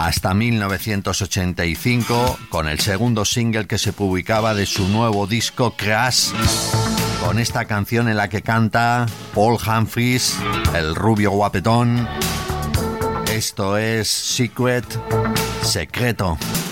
hasta 1985, con el segundo single que se publicaba de su nuevo disco Crash, con esta canción en la que canta Paul Humphries, el rubio guapetón. Esto es Secret, Secreto.